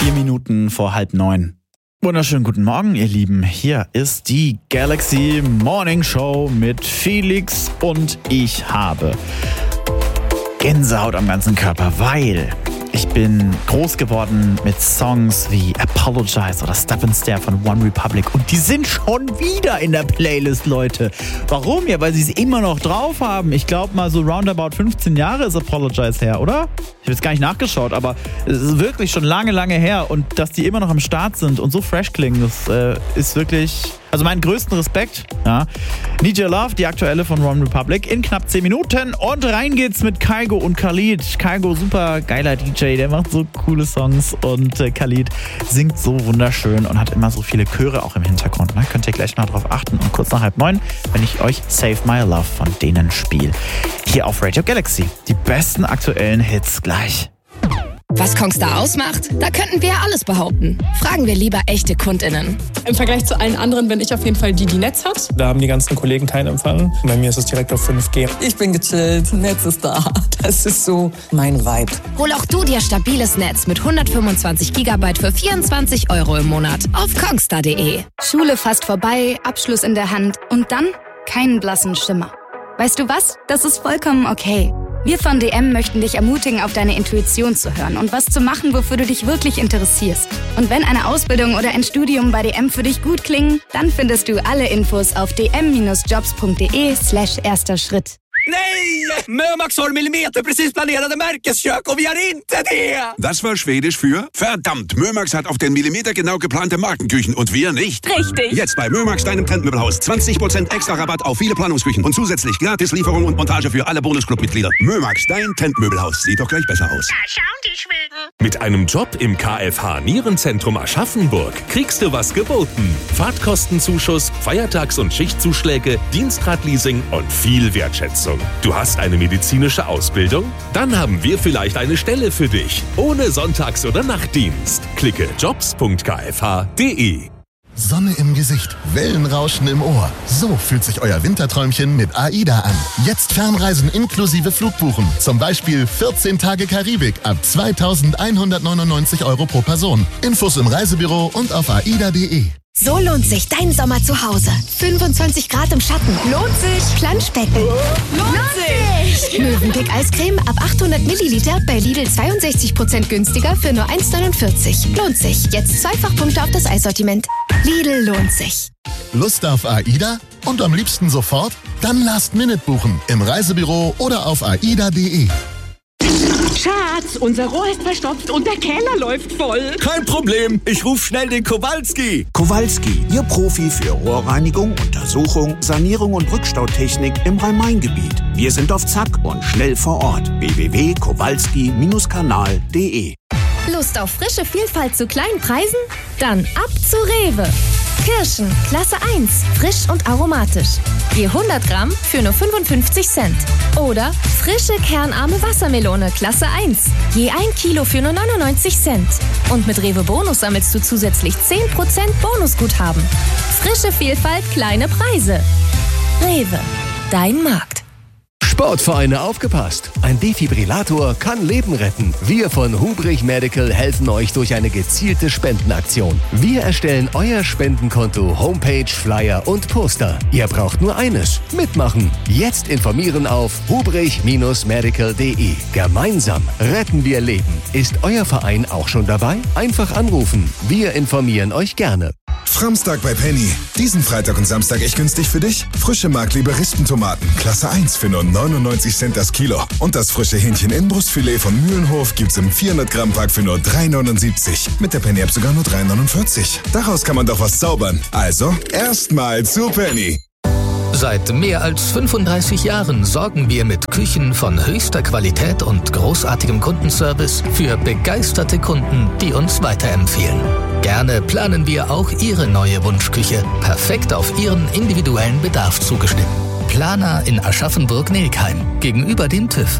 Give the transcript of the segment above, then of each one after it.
4 Minuten vor 8:30. Wunderschönen guten Morgen, ihr Lieben. Hier ist die Galaxy Morning Show mit Felix und ich habe Gänsehaut am ganzen Körper, weil ich bin groß geworden mit Songs wie Apologize oder Step and Stare von One Republic und die sind schon wieder in der Playlist, Leute. Warum? Ja, weil sie es immer noch drauf haben. Ich glaube mal so roundabout 15 Jahre ist Apologize her, oder? Ich habe jetzt gar nicht nachgeschaut, aber es ist wirklich schon lange, lange her und dass die immer noch am Start sind und so fresh klingen, das ist wirklich... Also meinen größten Respekt. Ja. Need Your Love, die aktuelle von One Republic, in knapp 10 Minuten. Und rein geht's mit Kygo und Khalid. Kygo, super geiler DJ, der macht so coole Songs. Und Khalid singt so wunderschön und hat immer so viele Chöre auch im Hintergrund. Ne? Könnt ihr gleich mal drauf achten. Und kurz nach 8:30, wenn ich euch Save My Love von denen spiele. Hier auf Radio Galaxy. Die besten aktuellen Hits gleich. Was Kongstar ausmacht? Da könnten wir ja alles behaupten. Fragen wir lieber echte KundInnen. Im Vergleich zu allen anderen bin ich auf jeden Fall die Netz hat. Da haben die ganzen Kollegen keinen Empfang. Bei mir ist es direkt auf 5G. Ich bin gechillt, Netz ist da. Das ist so mein Vibe. Hol auch du dir stabiles Netz mit 125 GB für 24 € im Monat auf kongstar.de. Schule fast vorbei, Abschluss in der Hand und dann keinen blassen Schimmer. Weißt du was? Das ist vollkommen okay. Wir von DM möchten dich ermutigen, auf deine Intuition zu hören und was zu machen, wofür du dich wirklich interessierst. Und wenn eine Ausbildung oder ein Studium bei DM für dich gut klingen, dann findest du alle Infos auf dm-jobs.de/erster Schritt. Nej! Mömax har millimeterprecis-planerade Märkeskök och vi har inte det! Das war Schwedisch für verdammt, Mömax hat auf den Millimeter genau geplante Markenküchen und wir nicht. Richtig. Jetzt bei Mömax, deinem Trendmöbelhaus. 20% extra Rabatt auf viele Planungsküchen und zusätzlich Gratis-Lieferung und Montage für alle Bonusclub-Mitglieder. Mömax, dein Trendmöbelhaus. Sieht doch gleich besser aus. Da schauen die Schweden. Mit einem Job im KFH Nierenzentrum Aschaffenburg kriegst du was geboten. Fahrtkostenzuschuss, Feiertags- und Schichtzuschläge, Dienstradleasing und viel Wertschätzung. Du hast eine medizinische Ausbildung? Dann haben wir vielleicht eine Stelle für dich. Ohne Sonntags- oder Nachtdienst. Klicke jobs.kfh.de. Sonne im Gesicht, Wellenrauschen im Ohr. So fühlt sich euer Winterträumchen mit AIDA an. Jetzt Fernreisen inklusive Flugbuchen. Zum Beispiel 14 Tage Karibik ab 2.199 € pro Person. Infos im Reisebüro und auf aida.de. So lohnt sich dein Sommer zu Hause. 25 Grad im Schatten. Lohnt sich. Planschbecken. Lohnt sich. Mövenpick Eiscreme ab 800 Milliliter bei Lidl 62% günstiger für nur 1,49. Lohnt sich. Jetzt Zweifachpunkte auf das Eissortiment. Lidl lohnt sich. Lust auf AIDA? Und am liebsten sofort? Dann Last Minute buchen. Im Reisebüro oder auf aida.de. Schatz, unser Rohr ist verstopft und der Keller läuft voll. Kein Problem, ich ruf schnell den Kowalski. Kowalski, Ihr Profi für Rohrreinigung, Untersuchung, Sanierung und Rückstautechnik im Rhein-Main-Gebiet. Wir sind auf Zack und schnell vor Ort. www.kowalski-kanal.de. Lust auf frische Vielfalt zu kleinen Preisen? Dann ab zu Rewe. Kirschen, Klasse 1, frisch und aromatisch. Je 100 Gramm für nur 55 Cent. Oder frische kernarme Wassermelone, Klasse 1. Je 1 Kilo für nur 99 Cent. Und mit Rewe Bonus sammelst du zusätzlich 10% Bonusguthaben. Frische Vielfalt, kleine Preise. Rewe, dein Markt. Sportvereine aufgepasst! Ein Defibrillator kann Leben retten. Wir von Hubrich Medical helfen euch durch eine gezielte Spendenaktion. Wir erstellen euer Spendenkonto, Homepage, Flyer und Poster. Ihr braucht nur eines: mitmachen. Jetzt informieren auf hubrich-medical.de. Gemeinsam retten wir Leben. Ist euer Verein auch schon dabei? Einfach anrufen. Wir informieren euch gerne. Framstag bei Penny. Diesen Freitag und Samstag echt günstig für dich? Frische Mark-Liberistentomaten, Klasse 1 für nur 99 Cent das Kilo. Und das frische Hähnchen-Innenbrustfilet von Mühlenhof gibt's im 400-Gramm-Pack für nur 3,79. Mit der Penny-App sogar nur 3,49. Daraus kann man doch was zaubern. Also, erstmal zu Penny. Seit mehr als 35 Jahren sorgen wir mit Küchen von höchster Qualität und großartigem Kundenservice für begeisterte Kunden, die uns weiterempfehlen. Gerne planen wir auch Ihre neue Wunschküche, perfekt auf Ihren individuellen Bedarf zugeschnitten. Planer in Aschaffenburg-Nelkheim, gegenüber dem TÜV.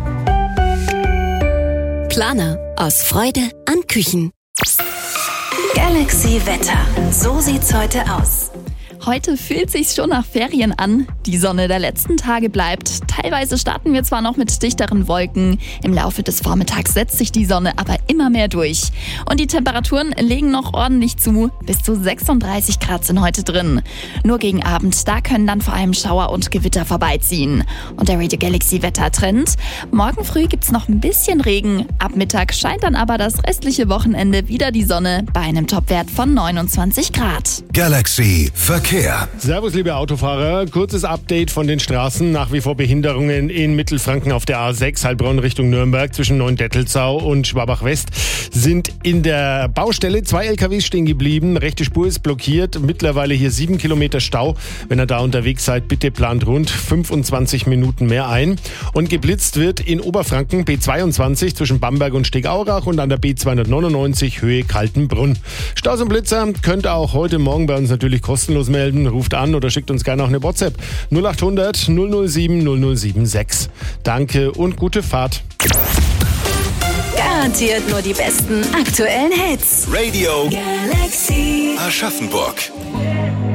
Planer, aus Freude an Küchen. Galaxy Wetter. So sieht's heute aus. Heute fühlt sich's schon nach Ferien an. Die Sonne der letzten Tage bleibt. Teilweise starten wir zwar noch mit dichteren Wolken. Im Laufe des Vormittags setzt sich die Sonne aber immer mehr durch. Und die Temperaturen legen noch ordentlich zu. Bis zu 36 Grad sind heute drin. Nur gegen Abend, da können dann vor allem Schauer und Gewitter vorbeiziehen. Und der Radio Galaxy Wettertrend. Morgen früh gibt's noch ein bisschen Regen. Ab Mittag scheint dann aber das restliche Wochenende wieder die Sonne bei einem Topwert von 29 Grad. Galaxy Verkehr. Servus, liebe Autofahrer. Kurzes Update von den Straßen. Nach wie vor Behinderungen in Mittelfranken auf der A6, Heilbronn Richtung Nürnberg zwischen Neuendettelsau und Schwabach-West sind in der Baustelle 2 LKWs stehen geblieben. Rechte Spur ist blockiert. Mittlerweile hier 7 Kilometer Stau. Wenn ihr da unterwegs seid, bitte plant rund 25 Minuten mehr ein. Und geblitzt wird in Oberfranken B22 zwischen Bamberg und Stegaurach und an der B299 Höhe Kaltenbrunn. Staus und Blitzer könnt ihr auch heute Morgen bei uns natürlich kostenlos melden. Ruft an oder schickt uns gerne auch eine WhatsApp. 0800 007 0076. Danke und gute Fahrt. Garantiert nur die besten aktuellen Hits. Radio Galaxy Aschaffenburg.